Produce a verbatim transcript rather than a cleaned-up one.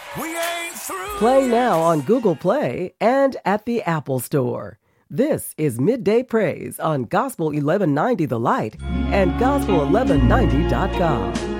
We ain't through. Play now on Google Play and at the Apple Store. This is Midday Praise on Gospel eleven ninety The Light and gospel eleven ninety dot com.